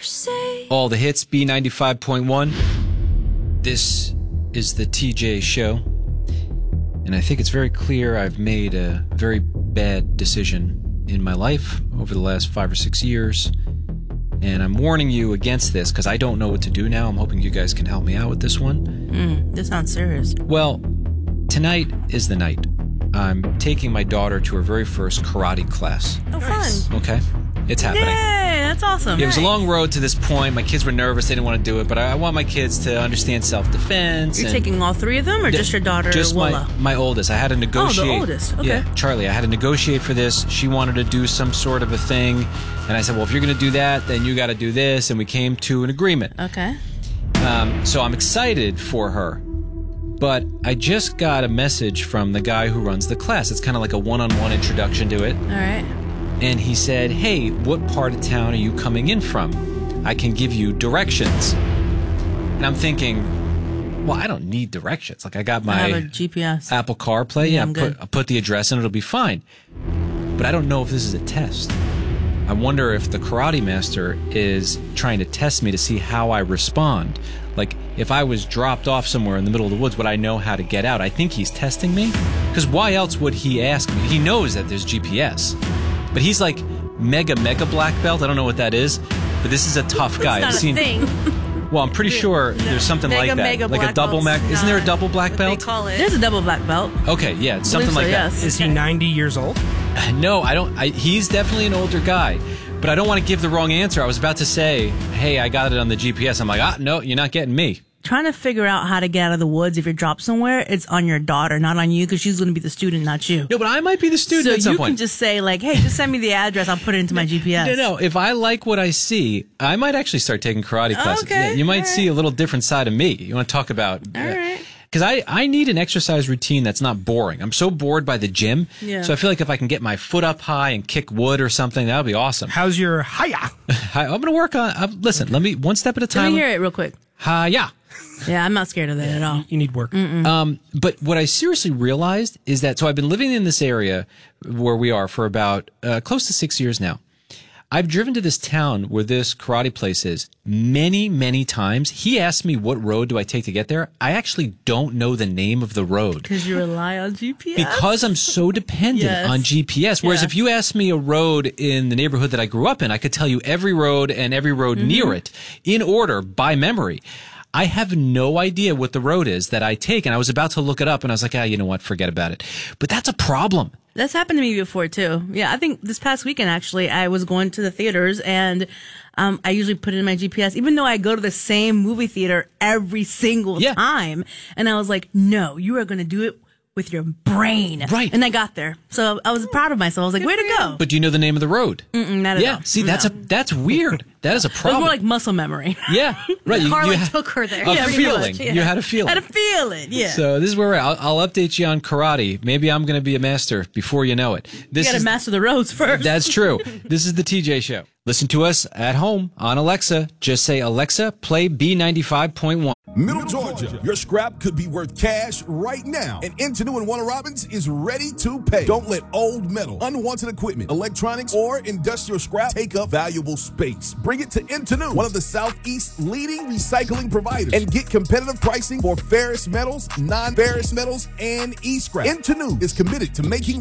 say. All the hits, B95.1. This is the TJ Show. And I think it's very clear I've made a very bad decision in my life over the last 5 or 6 years. And I'm warning you against this because I don't know what to do now. I'm hoping you guys can help me out with this one. This sounds serious. Well, tonight is the night. I'm taking my daughter to her very first karate class. Oh, fun. Okay? It's happening. Yay, that's awesome. It was a long road to this point. My kids were nervous. They didn't want to do it. But I want my kids to understand self-defense. You're taking all three of them or just your daughter, Just Willa? my oldest. I had to negotiate. Oh, the oldest. Okay. Yeah, Charlie. I had to negotiate for this. She wanted to do some sort of a thing. And I said, well, if you're going to do that, then you got to do this. And we came to an agreement. Okay. So I'm excited for her. But I just got a message from the guy who runs the class. It's kind of like a one-on-one introduction to it. All right. And he said, hey, what part of town are you coming in from? I can give you directions. And I'm thinking, well, I don't need directions. Like, I got my I have a GPS. Apple CarPlay. Yeah, I'm good. I'll put the address in, it'll be fine. But I don't know if this is a test. I wonder if the karate master is trying to test me to see how I respond. Like, if I was dropped off somewhere in the middle of the woods, would I know how to get out? I think he's testing me. Because why else would he ask me? He knows that there's GPS. But he's like mega black belt. I don't know what that is. But this is a tough guy. It's not a thing. Well, I'm pretty sure there's something like that. Like a double black. Isn't there a double black belt? They call it. There's a double black belt. Okay, yeah, it's something like that. Yes. Is he 90 years old? No, I don't. He's definitely an older guy. But I don't want to give the wrong answer. I was about to say, hey, I got it on the GPS. I'm like, no, you're not getting me. Trying to figure out how to get out of the woods if you're dropped somewhere, it's on your daughter, not on you, because she's going to be the student, not you. No, but I might be the student at some you point. can just say, like, hey, just send me the address. I'll put it into my GPS. No. If I like what I see, I might actually start taking karate classes. Okay, Yeah, you might all right. see a little different side of me. You want to talk about... All right. Because I need an exercise routine that's not boring. I'm so bored by the gym. Yeah. So I feel like if I can get my foot up high and kick wood or something, that would be awesome. How's your hiya? I'm going to work on... listen, let me... One step at a Let time. me hear it real quick. Hi-ya. Yeah, I'm not scared of that at all. You need work. But what I seriously realized is that, so I've been living in this area where we are for about close to 6 years now. I've driven to this town where this karate place is many times. He asked me, what road do I take to get there? I actually don't know the name of the road. Because you rely on GPS? Because I'm so dependent Yes. on GPS. Whereas Yeah. if you asked me a road in the neighborhood that I grew up in, I could tell you every road and every road near it in order by memory. I have no idea what the road is that I take, and I was about to look it up, and I was like, you know what, forget about it. But that's a problem. That's happened to me before, too. Yeah, I think this past weekend, actually, I was going to the theaters, and I usually put it in my GPS, even though I go to the same movie theater every single time. And I was like, no, you are going to do it with your brain. Right. And I got there. So I was proud of myself. I was like, way to go. But do you know the name of the road? Not at all. See, that's weird. That is a It was problem. more like muscle memory. Yeah, right. Carla took her there. A Yeah, pretty feeling. much, yeah. You had a feeling. I had a feeling, yeah. So this is where we're at. I'll update you on karate. Maybe I'm going to be a master before you know it. You got to master the roads first. That's true. This is the TJ Show. Listen to us at home on Alexa. Just say, Alexa, play B95.1. Middle Georgia, your scrap could be worth cash right now. And Intenu and Warner Robins is ready to pay. Don't let old metal, unwanted equipment, electronics, or industrial scrap take up valuable space. Bring it to Intenu, one of the Southeast's leading recycling providers, and get competitive pricing for ferrous metals, non-ferrous metals, and e-scrap. Intenu is committed to making